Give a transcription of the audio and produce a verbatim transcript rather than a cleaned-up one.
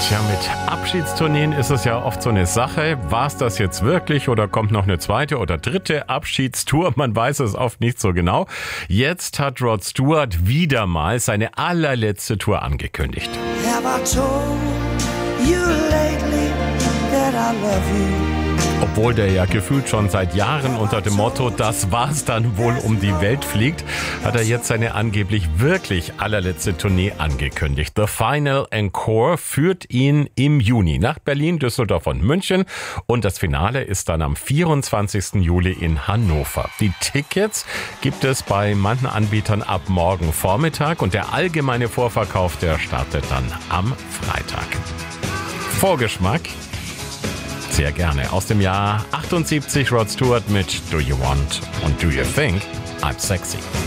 Ja, mit Abschiedstourneen ist es ja oft so eine Sache. War es das jetzt wirklich oder kommt noch eine zweite oder dritte Abschiedstour? Man weiß es oft nicht so genau. Jetzt hat Rod Stewart wieder mal seine allerletzte Tour angekündigt. Have I told you lately that I love you? Obwohl der ja gefühlt schon seit Jahren unter dem Motto, das war's dann wohl, um die Welt fliegt, hat er jetzt seine angeblich wirklich allerletzte Tournee angekündigt. The Final Encore führt ihn im Juni nach Berlin, Düsseldorf und München und das Finale ist dann am vierundzwanzigsten Juli in Hannover. Die Tickets gibt es bei manchen Anbietern ab morgen Vormittag und der allgemeine Vorverkauf, der startet dann am Freitag. Vorgeschmack? Sehr gerne. Aus dem Jahr achtundsiebzig Rod Stewart mit Do You Want und Do You Think I'm Sexy?